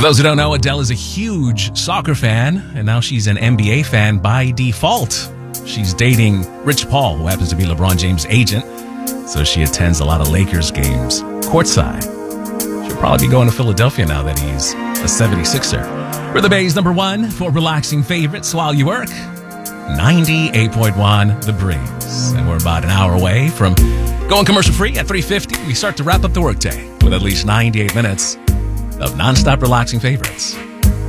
For those who don't know, Adele is a huge soccer fan, and now she's an NBA fan by default. She's dating Rich Paul, who happens to be LeBron James' agent, so she attends a lot of Lakers games courtside. She'll probably be going to Philadelphia now that he's a 76er. We're the Bay's number one for relaxing favorites while you work. 98.1 The Breeze. And we're about an hour away from going commercial free at 3:50. We start to wrap up the workday with at least 98 minutes of nonstop relaxing favorites.